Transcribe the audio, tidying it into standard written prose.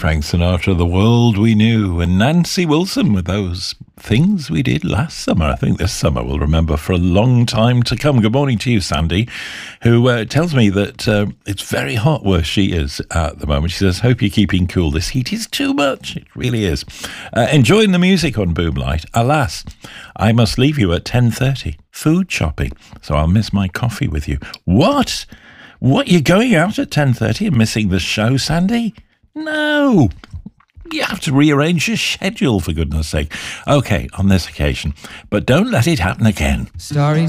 Frank Sinatra, The World We Knew, and Nancy Wilson with those things we did last summer. I think this summer we'll remember for a long time to come. Good morning to you, Sandy, who tells me that it's very hot where she is at the moment. She says, hope you're keeping cool. This heat is too much. It really is. Enjoying the music on Boomlight. Alas, I must leave you at 10:30. Food shopping. So I'll miss my coffee with you. What? What, you're going out at 10:30 and missing the show, Sandy? No. You have to rearrange your schedule, for goodness sake. Okay, on this occasion. But don't let it happen again. Stories